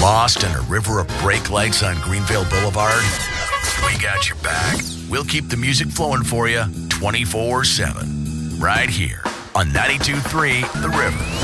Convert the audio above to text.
Lost in a river of brake lights on Greenvale Boulevard? We got your back. We'll keep the music flowing for you 24/7. Right here on 92.3 The River.